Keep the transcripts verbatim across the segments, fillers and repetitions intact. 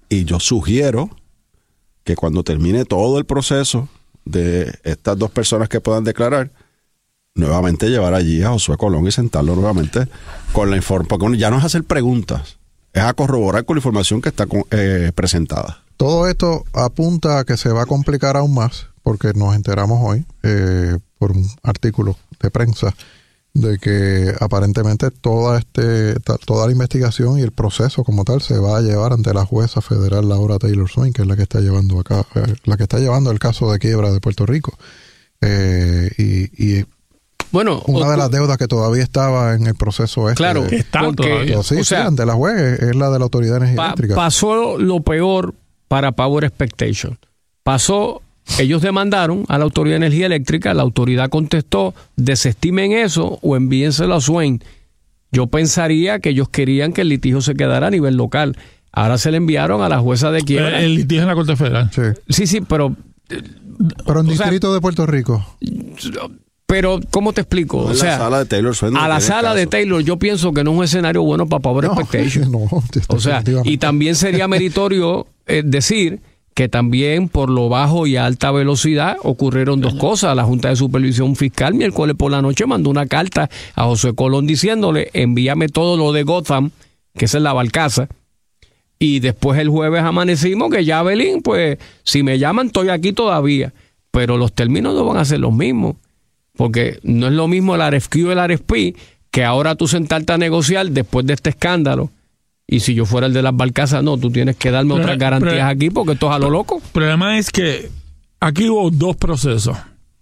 y yo sugiero que cuando termine todo el proceso de estas dos personas que puedan declarar, nuevamente llevar allí a Josué Colón y sentarlo nuevamente con la información, porque ya no es hacer preguntas, es a corroborar con la información que está eh, presentada. Todo esto apunta a que se va a complicar aún más, porque nos enteramos hoy eh, por un artículo de prensa de que aparentemente toda este toda la investigación y el proceso como tal se va a llevar ante la jueza federal Laura Taylor Swain, que es la que está llevando acá, eh, la que está llevando el caso de quiebra de Puerto Rico. Eh, y, y bueno, una o, de las deudas que todavía estaba en el proceso este. Claro, de, está todavía. Sí, o sí, sea, ante la juez es la de la Autoridad de Energía pa, Eléctrica. Pasó lo peor para Power Expectation. Pasó, ellos demandaron a la Autoridad de Energía Eléctrica, la autoridad contestó, desestimen eso o envíenselo a Swain. Yo pensaría que ellos querían que el litigio se quedara a nivel local. Ahora se le enviaron a la jueza de quiebra. El, el litigio en la Corte Federal. Sí, sí, sí pero... Pero en Distrito sea, de Puerto Rico. Pero, ¿cómo te explico? No, o sea, la sala de Taylor Swain a la sala de Taylor yo pienso que no es un escenario bueno para Power no, Expectation. No, o sea, y también sería meritorio eh, decir que también por lo bajo y a alta velocidad ocurrieron dos cosas. La Junta de Supervisión Fiscal miércoles por la noche mandó una carta a José Colón diciéndole, envíame todo lo de Gotham, que esa es la barcaza, y después el jueves amanecimos que ya Belín, pues si me llaman estoy aquí todavía, pero los términos no van a ser los mismos, porque no es lo mismo el R F Q y el R F P, que ahora tú sentarte a negociar después de este escándalo. Y si yo fuera el de las barcazas, no, tú tienes que darme pero, otras garantías pero, aquí porque esto es a lo loco. El problema es que aquí hubo dos procesos.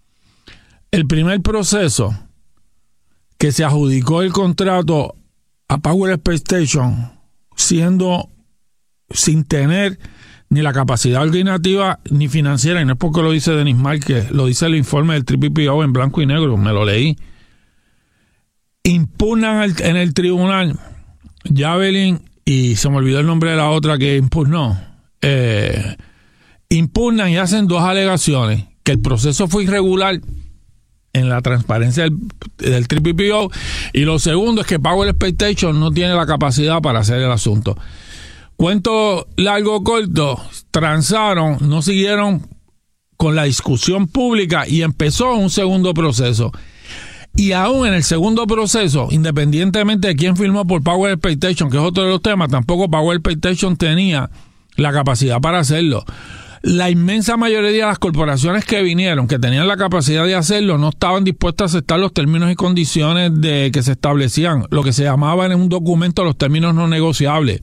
El primer proceso, que se adjudicó el contrato a Power Expectation siendo sin tener ni la capacidad originativa ni financiera, y no es porque lo dice Denis Márquez, lo dice el informe del Triple P O en blanco y negro, me lo leí. Impugnan el, en el tribunal Javelin, y se me olvidó el nombre de la otra que impugnó, eh, impugnan y hacen dos alegaciones, que el proceso fue irregular en la transparencia del, del Triple P O, y lo segundo es que Power Expectation no tiene la capacidad para hacer el asunto. Cuento largo o corto, transaron, no siguieron con la discusión pública y empezó un segundo proceso. Y aún en el segundo proceso, independientemente de quién firmó por Power Expectation, que es otro de los temas, tampoco Power Expectation tenía la capacidad para hacerlo. La inmensa mayoría de las corporaciones que vinieron, que tenían la capacidad de hacerlo, no estaban dispuestas a aceptar los términos y condiciones de que se establecían, lo que se llamaba en un documento los términos no negociables.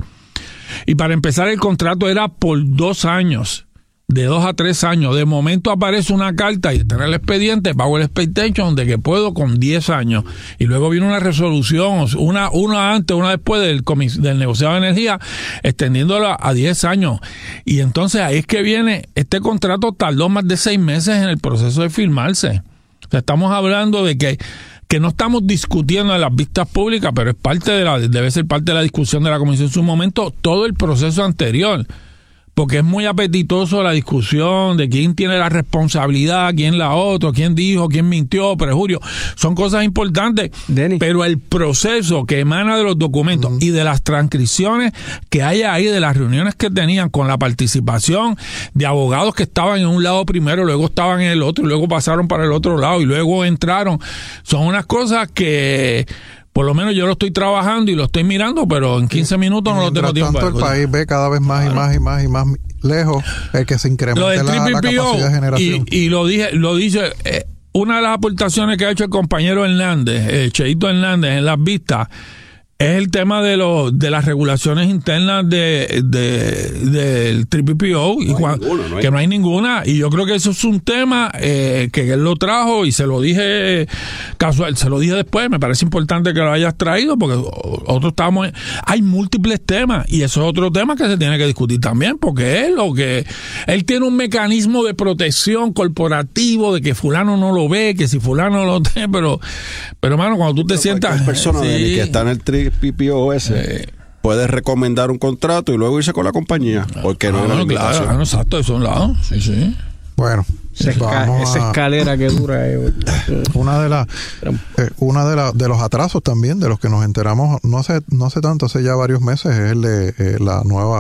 Y para empezar, el contrato era por dos años, de dos a tres años. De momento aparece una carta y está en el expediente Power Expectation de que puedo con diez años. Y luego viene una resolución, una, una antes, una después del, del negociado de energía, extendiéndola a diez años. Y entonces ahí es que viene, este contrato tardó más de seis meses en el proceso de firmarse. O sea, estamos hablando de que que no estamos discutiendo en las vistas públicas, pero es parte de la, debe ser parte de la discusión de la comisión en su momento, todo el proceso anterior, porque es muy apetitoso la discusión de quién tiene la responsabilidad, quién la otra, quién dijo, quién mintió, perjurio, son cosas importantes, Denny. Pero el proceso que emana de los documentos uh-huh. y de las transcripciones que hay ahí de las reuniones que tenían con la participación de abogados que estaban en un lado primero, luego estaban en el otro, y luego pasaron para el otro lado y luego entraron, son unas cosas que por lo menos yo lo estoy trabajando y lo estoy mirando, pero en quince minutos no lo tengo tiempo. Mientras tanto, el país ve cada vez más y más y más y más lejos el que se incremente la, la capacidad de generación. Y, y lo dije, lo dice, eh, una de las aportaciones que ha hecho el compañero Hernández, el Cheito Hernández, en las vistas, es el tema de los de las regulaciones internas de, de del Triple P O, y no cuan, ninguna, no hay. que no hay ninguna, y yo creo que eso es un tema eh, que él lo trajo y se lo dije casual, se lo dije después, me parece importante que lo hayas traído porque otros estamos, hay múltiples temas y eso es otro tema que se tiene que discutir también, porque es lo que él tiene un mecanismo de protección corporativo de que fulano no lo ve, que si fulano lo ve, pero pero mano, cuando tú te pero sientas persona sí, de que está en el Triple P P O ese eh, puedes recomendar un contrato y luego irse con la compañía porque no, no hay una claro, claro, exacto, eso es un lado, sí, sí. Bueno, esa, esca- esa escalera que dura eh, una de las eh, una de, la, de los atrasos también de los que nos enteramos no hace no hace tanto, hace ya varios meses, es el de eh, la nueva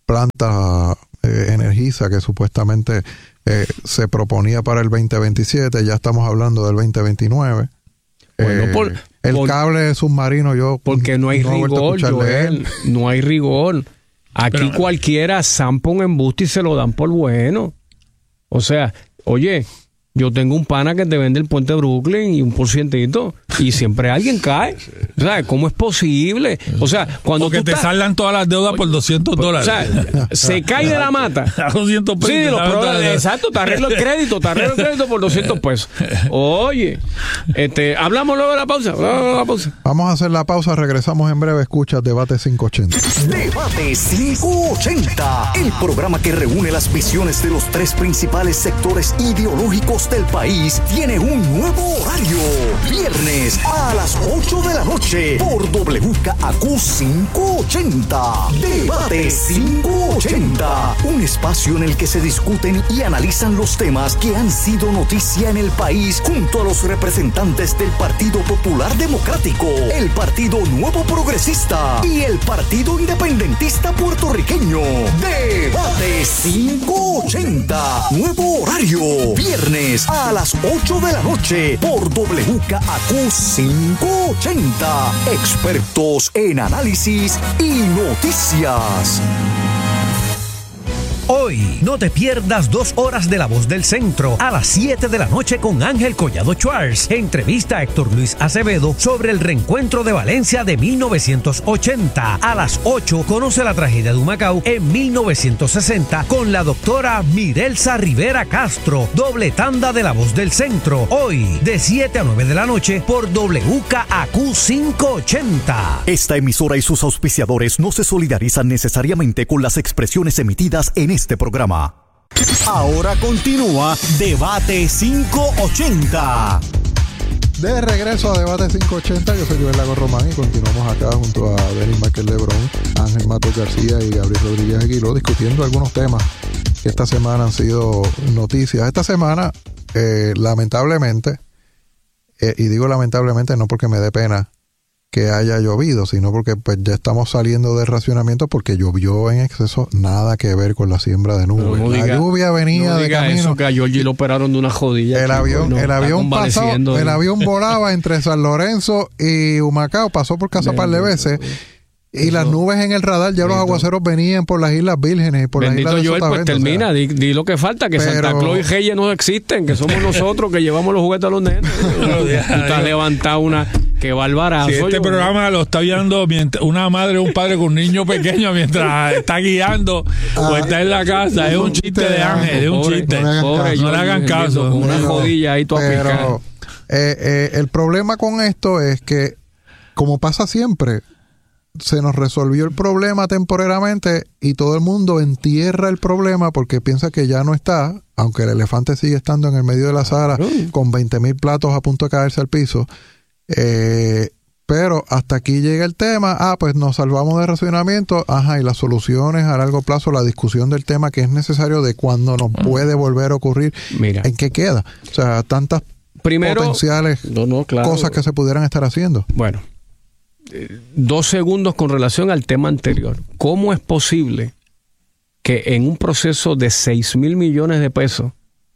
planta eh, Energisa que supuestamente eh, se proponía para el veinte veintisiete, ya estamos hablando del veinte veintinueve. Bueno, eh, por, el por, cable submarino yo porque no hay no rigor, Joel, no hay rigor. Aquí Pero, cualquiera zampa un embuste y se lo dan por bueno. O sea, oye, yo tengo un pana que te vende el puente de Brooklyn y un porcientito y siempre alguien cae. O sea, ¿cómo es posible? O sea, cuando Porque tú te estás, saldan todas las deudas por doscientos dólares. O sea, se cae de la mata. doscientos pesos. Sí, los problemas, exacto, te arreglo el crédito, te arreglo el crédito por doscientos pesos. Oye, este, hablamos luego de la pausa. Luego de la pausa. Vamos a hacer la pausa, regresamos en breve. Escuchas Debate quinientos ochenta. Debate quinientos ochenta, el programa que reúne las visiones de los tres principales sectores ideológicos del país, tiene un nuevo horario. Viernes a las ocho de la noche por W K A Q quinientos ochenta. Debate quinientos ochenta, un espacio en el que se discuten y analizan los temas que han sido noticia en el país junto a los representantes del Partido Popular Democrático, el Partido Nuevo Progresista y el Partido Independentista Puertorriqueño. Debate quinientos ochenta, nuevo horario, viernes a las ocho de la noche por W K A Q quinientos ochenta. Expertos en análisis y noticias. Hoy, no te pierdas dos horas de La Voz del Centro a las siete de la noche con Ángel Collado Schwartz. Entrevista a Héctor Luis Acevedo sobre el reencuentro de Valencia de mil novecientos ochenta. A las ocho, conoce la tragedia de Humacao en mil novecientos sesenta con la doctora Mirelsa Rivera Castro. Doble tanda de La Voz del Centro. Hoy, de siete a nueve de la noche por W K A Q quinientos ochenta. Esta emisora y sus auspiciadores no se solidarizan necesariamente con las expresiones emitidas en este programa. Ahora continúa Debate quinientos ochenta. De regreso a Debate quinientos ochenta, yo soy Joel Lago Román y continuamos acá junto a Denis Michael Lebrón, Ángel Matos García y Gabriel Rodríguez Aguiló discutiendo algunos temas que esta semana han sido noticias. Esta semana, eh, lamentablemente, eh, y digo lamentablemente no porque me dé pena que haya llovido, sino porque pues ya estamos saliendo del racionamiento porque llovió en exceso, nada que ver con la siembra de nubes. No la diga, lluvia venía no de camino. Eso, que a Georgie lo operaron de una jodilla. El avión, no, el avión pasó, el avión volaba entre San Lorenzo y Humacao, pasó por casa un par de veces. Y las nubes en el radar, ya bendito. Los aguaceros venían por las Islas Vírgenes y por bendito las Islas de Joel, Sotavento. Pues termina, o sea, di, di lo que falta, que pero, Santa Claus y Reyes no existen, que somos nosotros que llevamos los juguetes a los nenes. Tú te has levantado una... ¡Qué barbarazo! Si este yo, programa lo está viendo mientras una madre o un padre con un niño pequeño mientras está guiando ah, o está en la casa, es un chiste de Ángel, es un pobre, chiste. Pobre, no le hagan caso. Con una jodilla ahí toda picada. Eh, eh, el problema con esto es que, como pasa siempre, se nos resolvió el problema temporariamente y todo el mundo entierra el problema porque piensa que ya no está, aunque el elefante sigue estando en el medio de la sala con veinte mil platos a punto de caerse al piso. Eh, pero hasta aquí llega el tema. Ah, pues nos salvamos de racionamiento. Ajá, y las soluciones a largo plazo, la discusión del tema que es necesario de cuándo nos puede volver a ocurrir. Mira, ¿en qué queda? O sea, tantas Primero, potenciales no, no, claro. cosas que se pudieran estar haciendo. Bueno, eh, dos segundos con relación al tema anterior. ¿Cómo es posible que en un proceso de seis mil millones de pesos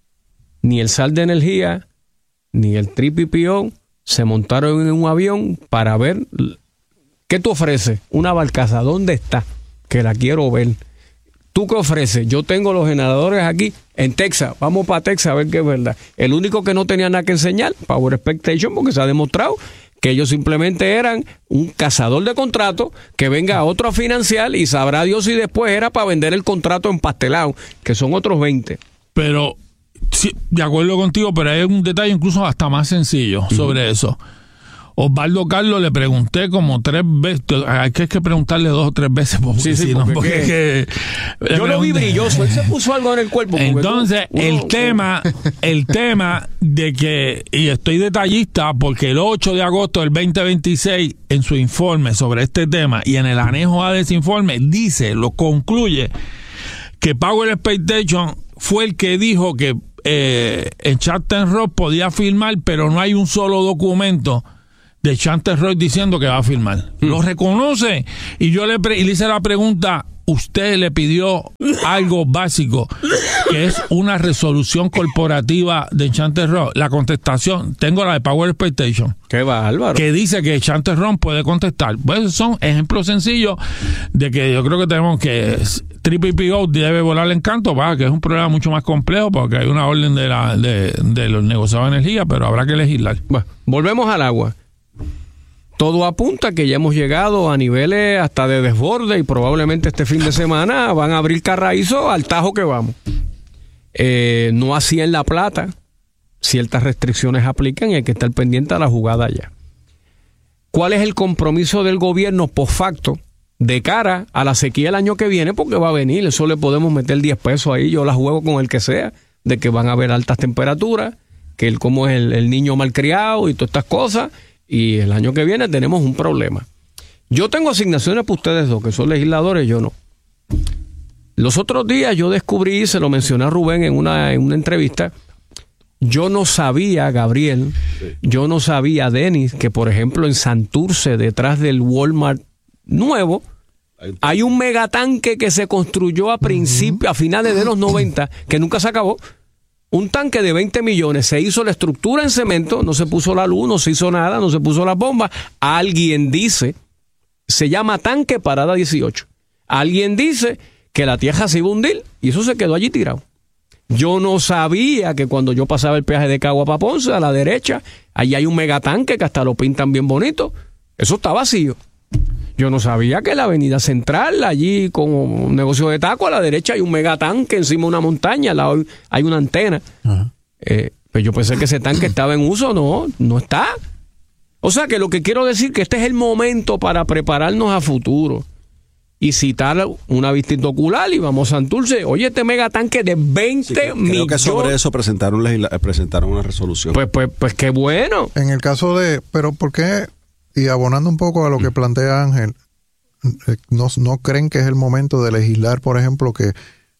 ni el S A L de Energía ni el T R I P O se montaron en un avión para ver qué tú ofreces? Una barcaza, ¿dónde está? Que la quiero ver. ¿Tú qué ofreces? Yo tengo los generadores aquí en Texas. Vamos para Texas a ver qué es verdad. El único que no tenía nada que enseñar, Power Expectation, porque se ha demostrado que ellos simplemente eran un cazador de contratos que venga otro a financiar y sabrá Dios si después era para vender el contrato empastelado, que son otros veinte. Pero... sí, de acuerdo contigo, pero hay un detalle incluso hasta más sencillo sobre uh-huh. eso. Osvaldo Carlos le pregunté como tres veces, hay que, que preguntarle dos o tres veces porque, sí, sí, si porque, no, porque que, yo pregunté. Lo vi brilloso, él se puso algo en el cuerpo. Entonces, tú, el uno, tema, el tema de que, y estoy detallista porque el ocho de agosto del veinte veintiséis, en su informe sobre este tema y en el anejo A de ese informe, dice, lo concluye, que Power Expectation fue el que dijo que eh, en Chatham Rock podía firmar, pero no hay un solo documento de Chatham Rock diciendo que va a firmar. Mm. Lo reconoce. Y yo le, pre- y le hice la pregunta usted le pidió algo básico, que es una resolución corporativa de Enchanted Rock. La contestación, tengo la de Power Expectation. Qué bárbaro. Que dice que Enchanted Rock puede contestar. Pues son ejemplos sencillos de que yo creo que tenemos que Triple P O debe volar el encanto, va, que es un problema mucho más complejo porque hay una orden de, la, de, de los negociados de energía, pero habrá que legislar. Bueno, volvemos al agua. Todo apunta que ya hemos llegado a niveles hasta de desborde y probablemente este fin de semana van a abrir Carraízo al tajo que vamos. Eh, no así en La Plata. Ciertas restricciones aplican y hay que estar pendiente a la jugada ya. ¿Cuál es el compromiso del gobierno post facto de cara a la sequía el año que viene? Porque va a venir, eso le podemos meter diez pesos ahí, yo la juego con el que sea, de que van a haber altas temperaturas, que el como es el, el niño malcriado y todas estas cosas. Y el año que viene tenemos un problema. Yo tengo asignaciones para ustedes dos, que son legisladores, yo no. Los otros días yo descubrí, se lo mencioné a Rubén en una, en una entrevista, yo no sabía, Gabriel, yo no sabía, Denis, que por ejemplo en Santurce, detrás del Walmart nuevo, hay un megatanque que se construyó a principios, a finales de los noventa, que nunca se acabó. Un tanque de veinte millones, se hizo la estructura en cemento, no se puso la luz, no se hizo nada, no se puso las bombas. Alguien dice, se llama tanque Parada dieciocho. Alguien dice que la tierra se iba a hundir y eso se quedó allí tirado. Yo no sabía que cuando yo pasaba el peaje de Cagua para Ponce, a la derecha, allí hay un megatanque que hasta lo pintan bien bonito. Eso está vacío. Yo no sabía que la avenida central, allí con un negocio de taco, a la derecha hay un megatanque encima de una montaña, al lado hay una antena. Uh-huh. Eh, pues yo pensé que ese tanque estaba en uso, no, no está. O sea que lo que quiero decir que este es el momento para prepararnos a futuro y citar una visita ocular y vamos a Santurce. Oye, este megatanque de veinte sí, creo millones. Creo que sobre eso presentaron, legisla- presentaron una resolución. Pues, pues, pues qué bueno. En el caso de, pero ¿por qué? Y abonando un poco a lo que plantea Ángel, ¿no, no creen que es el momento de legislar, por ejemplo, que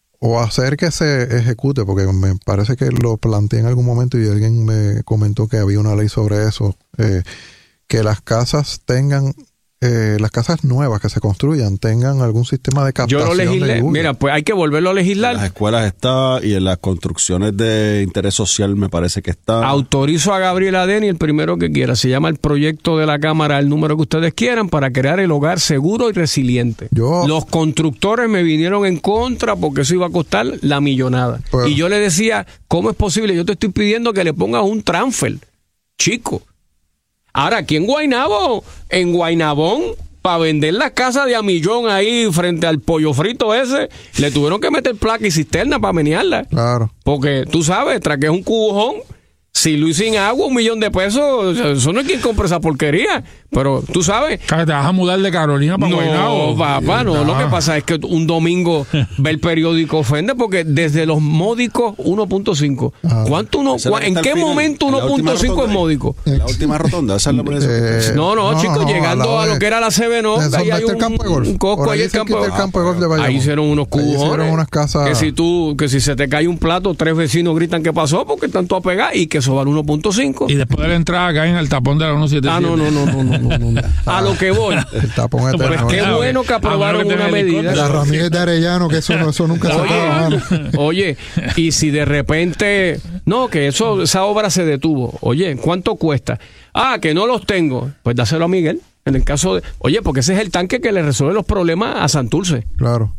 o hacer que se ejecute? Porque me parece que lo planteé en algún momento y alguien me comentó que había una ley sobre eso, eh, que las casas tengan, eh, las casas nuevas que se construyan tengan algún sistema de captación. Yo lo legislé, de mira, pues hay que volverlo a legislar. En las escuelas está y en las construcciones de interés social me parece que está. Autorizo a Gabriel Adeni, el primero que quiera. Se llama el proyecto de la Cámara, el número que ustedes quieran, para crear el hogar seguro y resiliente. Yo, Los constructores me vinieron en contra porque eso iba a costar la millonada. Pues, y yo le decía, ¿cómo es posible? Yo te estoy pidiendo que le pongas un transfer, chico. Ahora, aquí en Guaynabo, en Guaynabón, para vender las casas de a millón ahí frente al pollo frito ese, le tuvieron que meter placa y cisterna para menearla. Claro. Porque tú sabes, tras que es un cubujón, si lo hice sin agua, un millón de pesos, eso no hay quien compre esa porquería. Pero tú sabes. ¿Te vas a mudar de Carolina para Guaynabo? No, papá, no. Lo que pasa es que un domingo ve el periódico ofende porque desde los módicos uno punto cinco. Ah. ¿Cuánto uno? ¿En qué final, momento uno punto cinco es módico? La última rotonda, esa es la eh, No, no, no, chicos, no, llegando a, a lo que era la C B N O, ahí hay un, campo de golf. un cosco ahí el campo, el campo de golf de Bayamón. Ahí hicieron unos cubones. Hicieron unas casas. Que si tú, que si se te cae un plato, tres vecinos gritan que pasó porque están todos pegados y que eso vale uno punto cinco. Y después de la entrada caen al tapón de la ciento setenta y siete. Ah, no, no, no, no, no, no, no. A lo que voy. El tapón eterno. Pues qué bueno que aprobaron una medida. La Ramírez de Arellano, que eso, no, eso nunca se acaba. Oye, y si de repente, no, que eso, esa obra se detuvo. Oye, ¿cuánto cuesta? Ah, que no los tengo. Pues dáselo a Miguel. En el caso de, oye, porque ese es el tanque que le resuelve los problemas a Santurce. Claro.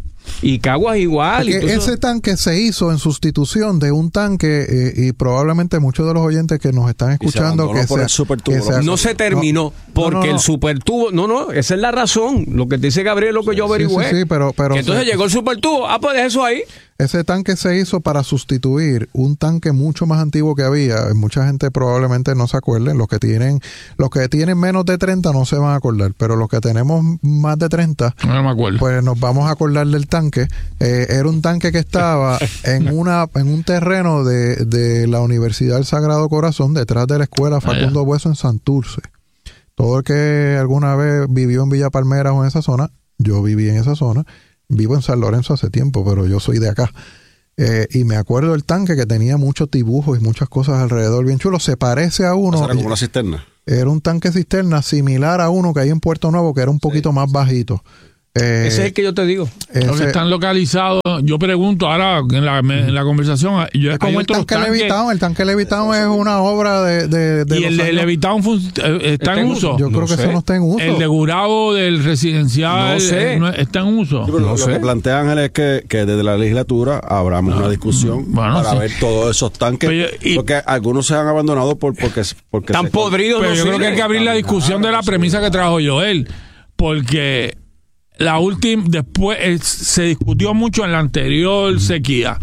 Y Caguas igual. Y ese eso... tanque se hizo en sustitución de un tanque eh, y probablemente muchos de los oyentes que nos están escuchando se que, por se, el supertubo, que se, no se terminó no, porque no, no, no. el supertubo, no, no, esa es la razón, lo que te dice Gabriel, lo que yo averigüé. Sí, sí, sí, pero, pero que entonces se, llegó el supertubo, ah, pues deja eso ahí. Ese tanque se hizo para sustituir un tanque mucho más antiguo que había. Mucha gente probablemente no se acuerde. Los que tienen, los que tienen menos de treinta no se van a acordar, pero los que tenemos más de treinta, no me acuerdo. Pues nos vamos a acordar del tanque. Eh, era un tanque que estaba en una en un terreno de, de la Universidad del Sagrado Corazón, detrás de la escuela Facundo ah, Bueso en Santurce. Todo el que alguna vez vivió en Villa Palmeras o en esa zona, yo viví en esa zona. Vivo en San Lorenzo hace tiempo, pero yo soy de acá. Eh, y me acuerdo del tanque que tenía muchos dibujos y muchas cosas alrededor bien chulo. Se parece a uno. ¿Era como una cisterna? Era un tanque cisterna similar a uno que hay en Puerto Nuevo, que era un poquito sí, más sí. bajito. Eh, Ese es el que yo te digo. ese- Los que están localizados, yo pregunto ahora en la, en la conversación, yo es como hay el otros tanque tanques, Levitown. El tanque Levitown es una obra de, de, de y los el de años- Levitown fun- eh, está, Está en en uso. Yo creo No que sé. eso no está en uso. El de Gurabo del residencial No sé. eh, no- está en uso. Sí, pero No lo, lo sé. que plantea Ángel es que, que desde la legislatura abramos una discusión Bueno, para sí. ver todos esos tanques, Pero, y- porque algunos se han abandonado por porque, porque Tan se- podridos Pero no yo creo que hay sirven. que abrir la discusión de la premisa que trajo Joel, porque la última, después eh, se discutió mucho en la anterior sequía.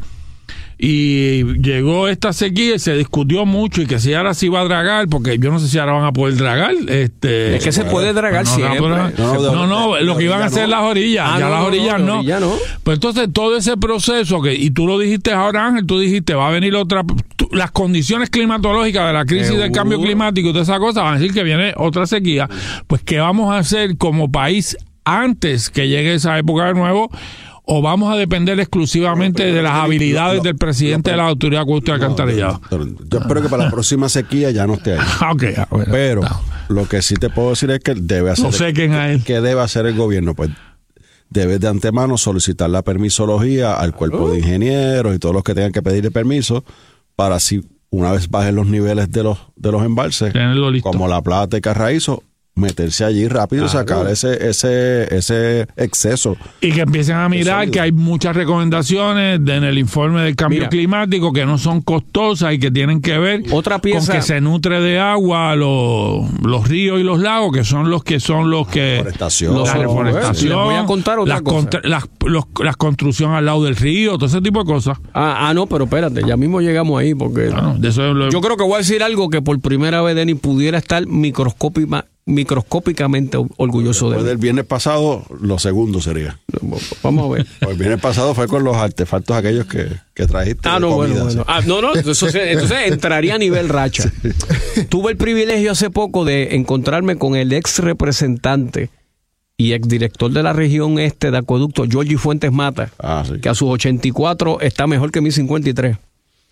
Y llegó esta sequía y se discutió mucho y que si ahora se iba a dragar, porque yo no sé si ahora van a poder dragar. Este, Es que se puede dragar no, siempre. No, No, no, de- no, de- lo de que iban a orilla hacer no. las orillas, Ah, ya no, las no, orillas no, no. de orilla no. Pues entonces todo ese proceso que, y tú lo dijiste ahora, Ángel, tú dijiste, va a venir otra, tú- las condiciones climatológicas de la crisis del Seguro. cambio climático y toda esa cosa, van a decir que viene otra sequía. Pues, ¿qué vamos a hacer como país antes que llegue esa época de nuevo? ¿O vamos a depender exclusivamente de las habilidades del presidente de la Autoridad de Acueducto y Alcantarillado? Pero yo espero que para la próxima sequía ya no esté ahí. Ah, ok, ah, bueno, Pero no. lo que sí te puedo decir es que debe hacer No sequen a él. ¿qué debe hacer el gobierno? Pues debe de antemano solicitar la permisología al cuerpo de ingenieros y todos los que tengan que pedirle permiso para así una vez bajen los niveles de los de los embalses, Tenerlo listo. como La Plata y Carraízo, meterse allí rápido y sacar ese ese ese exceso. Y que empiecen a mirar sólido. que hay muchas recomendaciones de- en el informe del cambio Mira. climático que no son costosas y que tienen que ver Otra pieza- con que se nutre de agua los, los ríos y los lagos, que son los que son los que Reforestación. la Los- reforestación, les voy a contar otra las, cosa. contra- las, los- las construcciones al lado del río, todo ese tipo de cosas. Ah, ah, no, pero espérate, ya mismo llegamos ahí porque Bueno, de eso es lo- yo creo que voy a decir algo que por primera vez Denis pudiera estar microscópica- microscópicamente orgulloso de Después mí. del viernes pasado, lo segundo sería. Vamos a ver. El viernes pasado fue con los artefactos aquellos que, que trajiste. Ah, de no, comida, bueno, sí. bueno. Ah, no, no, eso se- entonces entraría a nivel racha. Tuve el privilegio hace poco de encontrarme con el ex representante y ex director de la región este de acueducto, Georgie Fuentes Mata, Ah, sí. que a sus ochenta y cuatro está mejor que mi cincuenta y tres.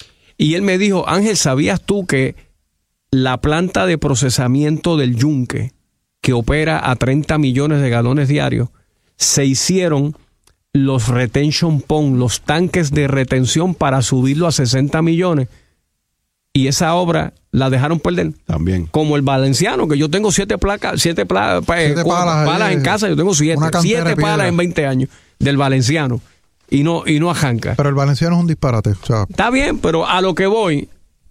Y él me dijo, Ángel, ¿sabías tú que la planta de procesamiento del yunque, que opera a treinta millones de galones diarios, se hicieron los retention pond, los tanques de retención para subirlo a sesenta millones? Y esa obra la dejaron perder. También. Como el valenciano, que yo tengo siete placas, siete, pla- pa- Siete eh, cu- palas palas ahí, en casa, yo tengo siete. una cantera Siete de piedra. palas en veinte años del valenciano. Y no, y no ajanca. Pero el valenciano es un disparate. O sea, Está bien, pero a lo que voy,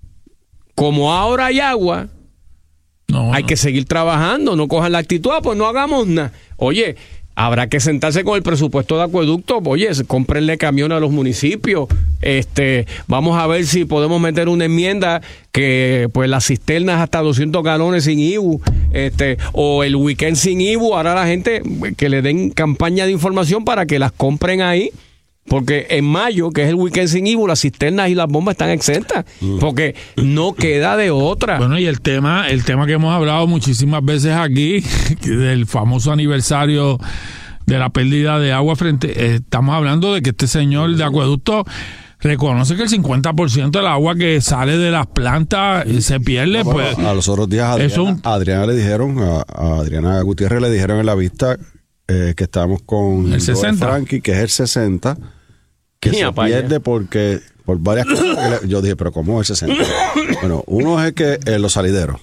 como ahora hay agua, no, hay no. que seguir trabajando, no cojan la actitud, ah, pues no hagamos nada. Oye, habrá que sentarse con el presupuesto de acueducto, oye, cómprenle camiones a los municipios, este, vamos a ver si podemos meter una enmienda que pues las cisternas hasta doscientos galones sin I B U, este, o el weekend sin I B U, ahora la gente que le den campaña de información para que las compren ahí. Porque en mayo, que es el weekend sin I B U, las cisternas y las bombas están exentas. Porque no queda de otra. Bueno, y el tema, el tema que hemos hablado muchísimas veces aquí, del famoso aniversario de la pérdida de agua frente, eh, estamos hablando de que este señor de acueducto reconoce que el cincuenta por ciento del agua que sale de las plantas eh, se pierde. Bueno, pues a los otros días a Adriana, eso un- a Adriana le dijeron, a, a Adriana Gutiérrez le dijeron en la vista eh, que estábamos con El Joel sesenta. Frankie, que es el sesenta, que Mira, se pa' allá. pierde porque por varias cosas. que le- yo dije, pero ¿cómo es el sesenta? Bueno, uno es que eh, los salideros.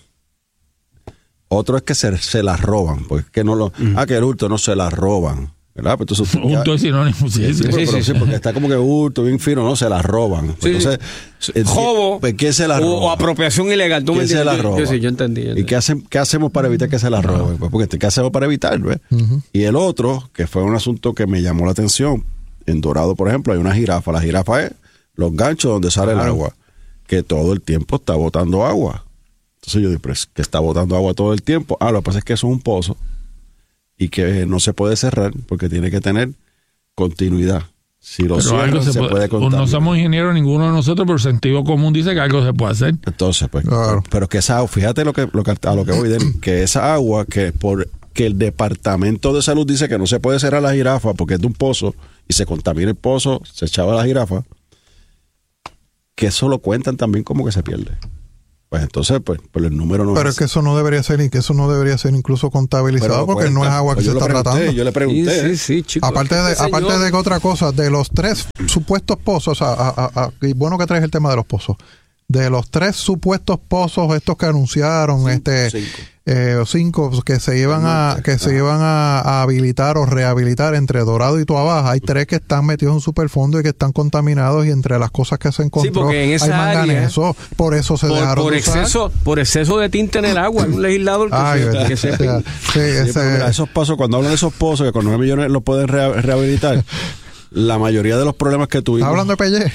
Otro es que se, se las roban, porque es que no lo, ah, que el hurto no se las roban, ¿verdad? Pues entonces, ya- Hurto es sinónimo, sí, Sí, sí. pero- sí, pero sí, sí, sí. porque está como que hurto, bien fino, no, se las roban. Sí, Entonces, eh, Jobo pues, ¿quién se las o, roba? o apropiación ilegal. ¿Tú me ¿Quién se entiendes? la roba? Yo, sí, yo entendí. yo ¿Y entendí. qué, hacen, qué hacemos para evitar que se la roben? Pues porque ¿qué hacemos para evitarlo? eh? Y el otro, que fue un asunto que me llamó la atención, en Dorado, por ejemplo, hay una jirafa. La jirafa es los ganchos donde sale el agua, que todo el tiempo está botando agua. Entonces yo digo, pero es que está botando agua todo el tiempo. Ah, lo que pasa es que eso es un pozo y que no se puede cerrar porque tiene que tener continuidad. Si lo Pero cierran, algo se, se puede, puede, contaminar. no somos ingenieros ninguno de nosotros, pero el sentido común dice que algo se puede hacer. Entonces, pues, Claro. pero que esa, fíjate lo que, lo que a lo que voy, Denis, que esa agua que por que el departamento de salud dice que no se puede cerrar la jirafa porque es de un pozo y se contamina el pozo, se echaba la jirafa, que eso lo cuentan también como que se pierde. pues entonces pues, pues el número no pero es es que eso no debería ser que eso no debería ser incluso contabilizado Pero porque cuenta, no es agua que pues se yo está le pregunté, tratando. Yo le pregunté. Sí, sí, sí, chicos. Aparte de, Este aparte señor- de que otra cosa, de los tres supuestos pozos, a, a, a, y bueno que traes el tema de los pozos, de los tres supuestos pozos estos que anunciaron, este cinco. eh, cinco que se iban a que se iban a, a habilitar o rehabilitar entre Dorado y Toa Baja, hay tres que están metidos en un superfondo y que están contaminados y entre las cosas que se encontró porque en esa hay área- manganeso, por eso se por, dejaron por de usar. exceso por exceso de tinta en el agua. Hay un legislador que, Ay, se, verdad. que se- O sea, sí, Sí, ese- pero mira, esos pozos, cuando hablan de esos pozos, que con nueve millones los pueden rea- rehabilitar, la mayoría de los problemas que tuvimos. ¿Está hablando de Pelle?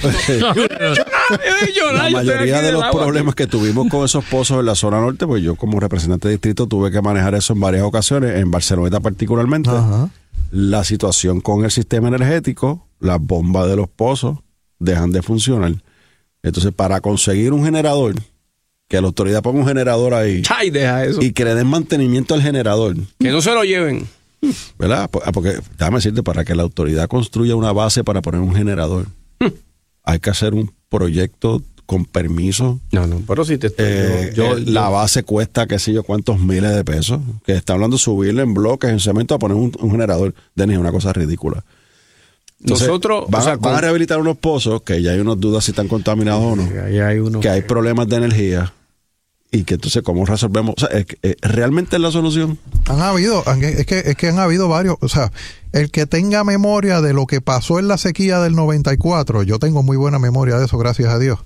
Ay, llorar, La yo estoy mayoría aquí de del los agua. problemas que tuvimos con esos pozos en la zona norte, pues yo como representante de distrito tuve que manejar eso en varias ocasiones, en Barceloneta particularmente. Ajá. La situación con el sistema energético, las bombas de los pozos dejan de funcionar. Entonces, para conseguir un generador, que la autoridad ponga un generador ahí Ay, deja eso. y que le den mantenimiento al generador, Que no se lo lleven. ¿verdad? Pues, Porque, déjame decirte, para que la autoridad construya una base para poner un generador, hay que hacer un proyecto con permiso. No, no, pero si te estoy. Eh, yo, eh, yo- la base cuesta, qué sé yo, cuántos miles de pesos. Que está hablando de subirle en bloques, en cemento, a poner un, un generador. Denis, una cosa ridícula. Entonces, Nosotros, van, o sea, van a con- rehabilitar unos pozos que ya hay unas dudas si están contaminados o no. ahí hay uno. Que hay problemas de energía. Y que entonces, ¿cómo resolvemos? O sea, es que, eh, ¿realmente es la solución? Han habido, han- es que, es que han habido varios, o sea, el que tenga memoria de lo que pasó en la sequía del noventa y cuatro, yo tengo muy buena memoria de eso, gracias a Dios.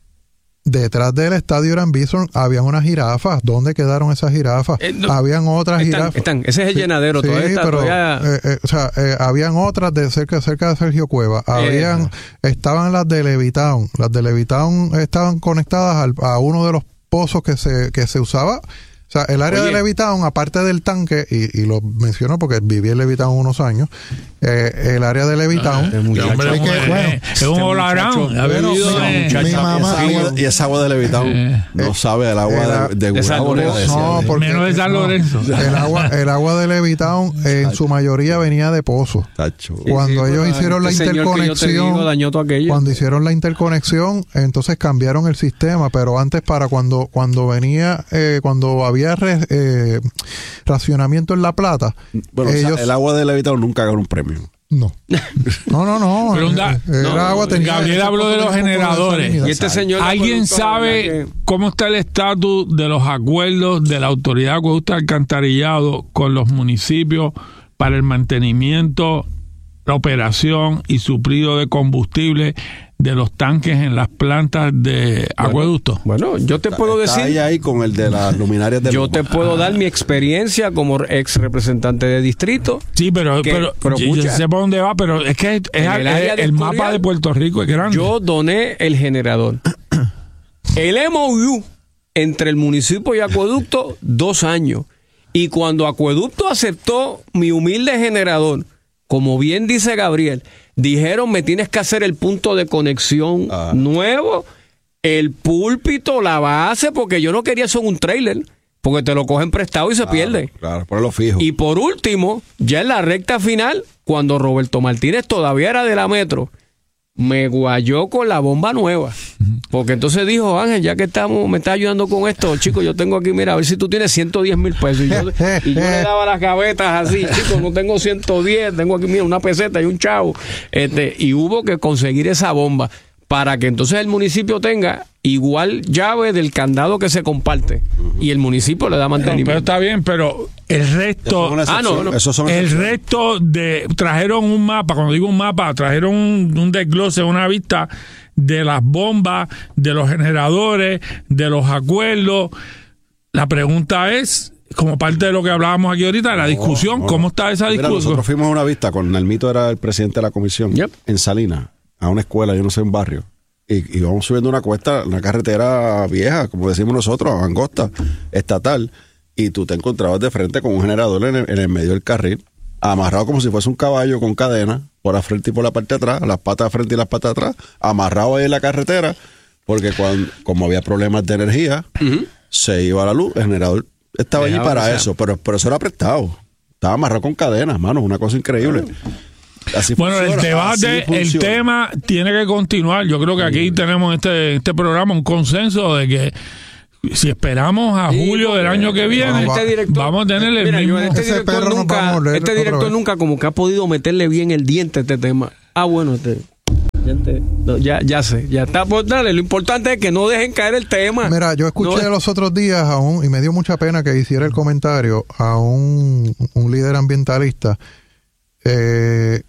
Detrás del estadio Gran Bison habían unas jirafas. ¿Dónde quedaron esas jirafas? Eh, no, habían otras están, jirafas. están. Ese es el Sí, llenadero. sí, Todavía está. pero, todavía- eh, eh, o sea, eh, habían otras de cerca, cerca de Sergio Cueva. Habían, estaban las de Levitown. Las de Levitown estaban conectadas al- a uno de los pozos que se, que se usaba. O sea, el área Oye. de Levitown, aparte del tanque, y, y lo menciono porque viví en Levitown unos años, eh, el área de Levitown. Este Este muchacho- hombre es es que, un- bueno, es un holarán. muchacho- Ha bebido bueno, de- mi Esa- mamá- esa agua- y esa agua de Levitown Eh. no sabe del agua Era- de, de de San Gurabo, Lorenzo. decía. No, porque Menos de San no, Lorenzo. el agua, el agua de Levitown en su mayoría venía de pozos. Tacho. Cuando Sí, ellos bueno, hicieron la este señor que yo te interconexión, digo dañó todo aquello. cuando hicieron la interconexión, entonces cambiaron el sistema, pero antes para cuando cuando venía, eh, cuando había re- eh, racionamiento en La Plata, Bueno, o sea, ellos el agua de Levitown nunca ganó un premio. no, no, no, no, Pero un da- eh, el no, agua tenía- Gabriel habló de los tenía un poco de generadores. salinidad. Y este señor. ¿Alguien productor, sabe ¿verdad que- cómo está el estatus de los acuerdos de la Autoridad de Acueducto y Alcantarillado con los municipios para el mantenimiento, la operación y suplido de combustible de los tanques en las plantas de acueducto? Bueno, yo te puedo Está decir. ahí, ahí con el de las luminarias de Yo Luma. te puedo dar mi experiencia como ex representante de distrito. Sí, pero, ¿Qué? pero, Pero yo, yo escucha. sé por dónde va, pero es que es- es- En el área es- de el mapa Escorial, de Puerto Rico es grande. Yo doné el generador. El M O U entre el municipio y Acueducto, dos años. Y cuando Acueducto aceptó mi humilde generador, como bien dice Gabriel, dijeron me tienes que hacer el punto de conexión Ah. nuevo, el púlpito, la base, porque yo no quería eso en un trailer, porque te lo cogen prestado y se pierde. Claro, ponerlo fijo. Y por último, ya en la recta final, cuando Roberto Martínez todavía era de la Metro, me guayó con la bomba nueva. Porque entonces dijo, Ángel, ya que estamos, me está ayudando con esto, chico, yo tengo aquí, mira, a ver si tú tienes ciento diez mil pesos. Y yo, y yo le daba las gavetas así, chico, no tengo ciento diez, tengo aquí, mira, una peseta y un chavo. Este, y hubo que conseguir esa bomba para que entonces el municipio tenga igual llave del candado que se comparte. Y el municipio le da No, pero mantenimiento. está bien, pero el Eso resto... es una Ah, no, excepción, no. eso son El excepciones. resto de trajeron un mapa, cuando digo un mapa, trajeron un, un desglose, una vista de las bombas, de los generadores, de los acuerdos. La pregunta es, como parte de lo que hablábamos aquí ahorita, la discusión, no, ¿cómo no. está esa Mira, discusión? nosotros fuimos a una vista con Nalmito, era el presidente de la comisión, Yep. en Salinas, a una escuela, yo no sé, un barrio. Y, y vamos subiendo una cuesta, una carretera vieja, como decimos nosotros, angosta, estatal, y tú te encontrabas de frente con un generador en el, en el medio del carril, amarrado como si fuese un caballo con cadena, por la frente y por la parte de atrás, las patas de frente y las patas de atrás, amarrado ahí en la carretera, porque cuando, como había problemas de energía, se iba la luz, el generador estaba allí Dejaba, para o sea. eso, pero, pero eso era prestado. Estaba amarrado con cadenas, mano, una cosa increíble. Así Bueno, el funciona, debate, así el funciona. tema tiene que continuar. Yo creo que aquí tenemos este este programa un consenso de que si esperamos a Sí, julio del año que viene, no, este director, vamos a tener el mira, mismo... yo, este Ese director perro nos va a nunca, morder este otra director vez. nunca como que ha podido meterle bien el diente a este tema. Ah, bueno, este, ya, te- no, ya, ya sé, ya está. Pues dale, lo importante es que no dejen caer el tema. Mira, yo escuché No- los otros días a un, y me dio mucha pena que hiciera el comentario a un, un líder ambientalista, eh,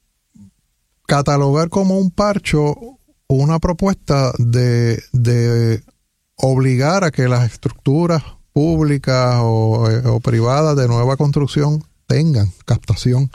catalogar como un parcho una propuesta de, de obligar a que las estructuras públicas o, eh, o privadas de nueva construcción tengan captación.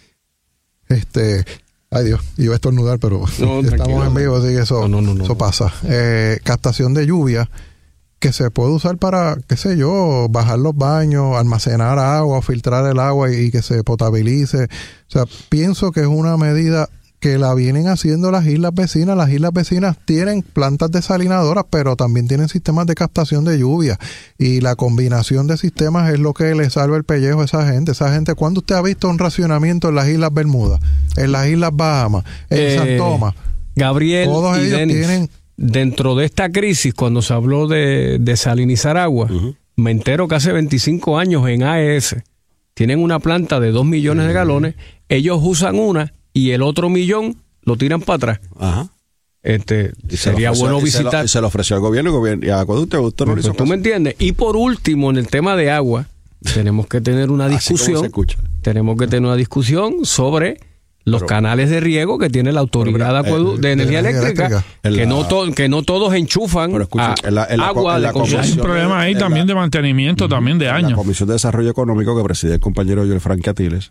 Este, ay Dios, iba a estornudar, pero No, estamos tranquilo. en vivo, así que eso, No, no, no, no, eso no. pasa. Eh, captación de lluvia que se puede usar para, qué sé yo, bajar los baños, almacenar agua, filtrar el agua y, y que se potabilice. O sea, pienso que es una medida que la vienen haciendo las islas vecinas. Las islas vecinas tienen plantas desalinadoras, pero también tienen sistemas de captación de lluvia. Y la combinación de sistemas es lo que le salva el pellejo a esa gente. Esa gente, ¿cuándo usted ha visto un racionamiento en las Islas Bermudas, en las Islas Bahamas, en Eh, San Tomás? Gabriel Todos y ellos Denis, tienen- dentro de esta crisis, cuando se habló de desalinizar agua, Ujú. me entero que hace veinticinco años en A E S tienen una planta de dos millones de galones, ellos usan una y el otro millón lo tiran para atrás. Ajá. Este, Y se sería lo ofreció- bueno y se lo- visitar. Y se lo ofreció al gobierno y, el gobierno, y a Acueducto Augusto no le hizo Pues tú me caso. entiendes. Y por último, en el tema de agua, tenemos que tener una Así como discusión. se escucha. Tenemos que tener una discusión sobre los Pero- canales de riego que tiene la Autoridad de, Pero, Acuedu- eh, de Energía de energía Eléctrica, eléctrica. En que, la- no to- que no todos enchufan Pero escuchen, a en la- en la- agua en de la consumo. Hay un comisión- problema ahí en también la- de mantenimiento, también de En la años. Comisión de Desarrollo Económico que preside el compañero Joel Frank Atiles,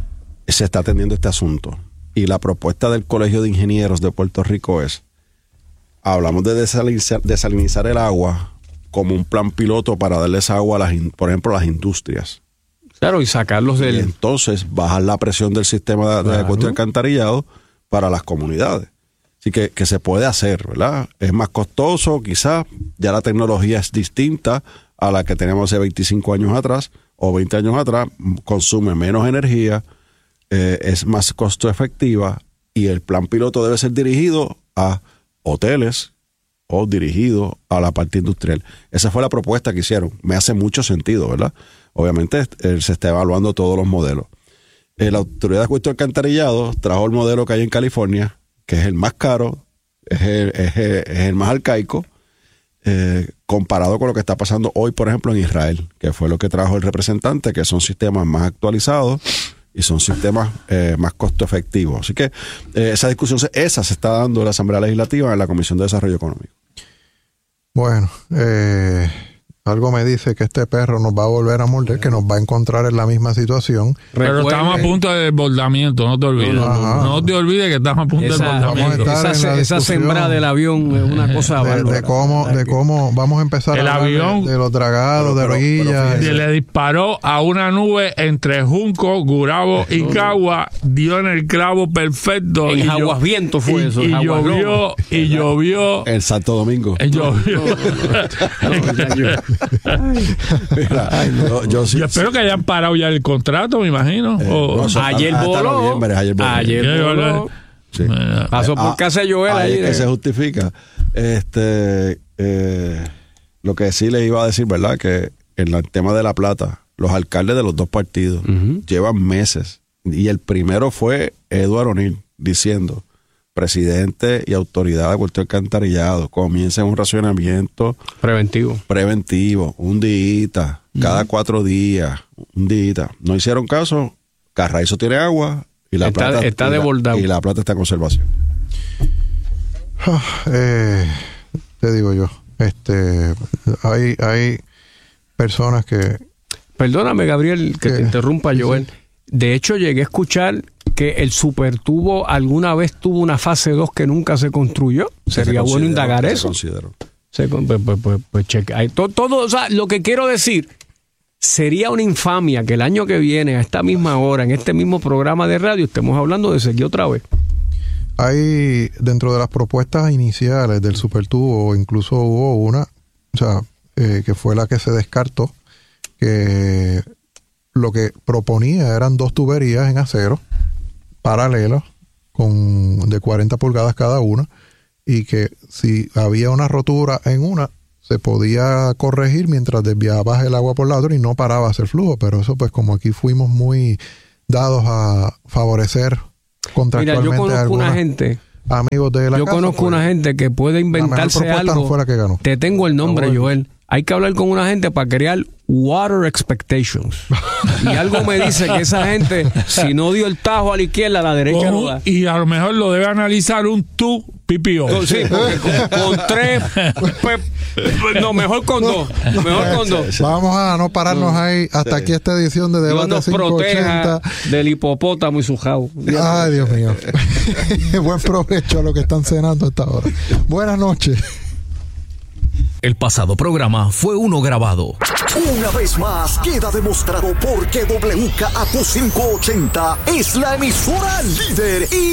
se está atendiendo este asunto. Y la propuesta del Colegio de Ingenieros de Puerto Rico es, hablamos de desalinizar, desalinizar el agua como un plan piloto para darles agua, a las, in- por ejemplo, a las industrias. Claro, y sacarlos Y del... entonces bajar la presión del sistema de, de Claro. acueducto y alcantarillado para las comunidades. Así que, que se puede hacer, ¿verdad? Es más costoso, quizás, ya la tecnología es distinta a la que teníamos hace veinticinco años atrás o veinte años atrás, consume menos energía, eh, es más costo efectiva y el plan piloto debe ser dirigido a hoteles o dirigido a la parte industrial. Esa fue la propuesta que hicieron. Me hace mucho sentido, ¿verdad? Obviamente eh, se está evaluando todos los modelos. Eh, la Autoridad de Acueducto y Alcantarillado trajo el modelo que hay en California, que es el más caro, es el, es el, es el más arcaico, eh, comparado con lo que está pasando hoy, por ejemplo, en Israel, que fue lo que trajo el representante, que son sistemas más actualizados y son sistemas eh, más costo efectivos. Así que eh, esa discusión, se- esa se está dando en la Asamblea Legislativa en la Comisión de Desarrollo Económico. Bueno, eh, algo me dice que este perro nos va a volver a morder, que nos va a encontrar en la misma situación. Pero Recuerde- estamos a punto de desbordamiento, no te olvides. No, no, no. No te olvides que estamos a punto de Esa, desbordamiento. Vamos a estar esa, en la esa discusión. sembrada del avión es una cosa De, de bárbara. cómo, de cómo vamos a empezar El a hablar de- avión- de, los dragados, Pero- de pero- pero orillas. Y le disparó a una nube entre Junco, Gurabo y Cagua, dio en el clavo perfecto. En y Jaguas llo- Viento fue y- eso, Y en Jaguas llovió, Lomas. y llovió, En Santo Domingo. y llovió. Mira, yo, yo sí- Yo espero que hayan parado ya el contrato, me imagino. Eh, O- no, eso- Ayer hasta voló. noviembre, ayer voló. Ayer Ayer voló. voló. Sí. Mira, Pasó por Ah, casa de Joel ahí ahí. es que de- se justifica. Este, eh, lo que sí le iba a decir, ¿verdad? Que en el tema de La Plata, los alcaldes de los dos partidos Ujú. llevan meses. Y el primero fue Eduardo O'Neill diciendo, presidente y autoridad de Acueducto y Alcantarillado, comiencen un racionamiento Preventivo. preventivo, un día, cada cuatro días, un día. No hicieron caso, Carraízo tiene agua y La Está- Plata está y la- desbordado. y La Plata está en conservación. Ah, eh, te digo yo, este, hay, hay personas que Perdóname, Gabriel, que ¿Qué? te interrumpa, Joel. De hecho, llegué a escuchar que el supertubo alguna vez tuvo una fase dos que nunca se construyó. Sería Se bueno consideró, indagar se eso. consideró. Se con- pues, pues, pues, pues, checa. Hay to- todo, o sea, lo que quiero decir, sería una infamia que el año que viene, a esta misma hora, en este mismo programa de radio, estemos hablando de sequía otra vez. hay dentro de las propuestas iniciales del supertubo, incluso hubo una, o sea, eh, que fue la que se descartó, que lo que proponía eran dos tuberías en acero paralelas con de cuarenta pulgadas cada una, y que si había una rotura en una se podía corregir mientras desviabas el agua por la otra y no paraba a hacer flujo, pero eso pues como aquí fuimos muy dados a favorecer contractualmente. Mira, yo conozco a una gente, amigos de la yo casa, conozco pues, una gente que puede inventarse algo. No fue la que ganó. Te tengo el nombre, Joel. Joel. Hay que hablar con una gente para crear water expectations. Y algo me dice que esa gente, si no dio el tajo a la izquierda, a la derecha Con- lo da. y a lo mejor lo debe analizar un tú P P O. No, sí, porque con, con tres, pe- no, mejor con dos, mejor con dos. Vamos a no pararnos ahí hasta aquí esta edición de Dios Debate nos quinientos proteja ochenta. del hipopótamo y su jabo. Ay, Dios mío. Buen provecho a los que están cenando a esta hora. Buenas noches. El pasado programa fue uno grabado. Una vez más queda demostrado por qué W K A Q quinientos ochenta es la emisora líder y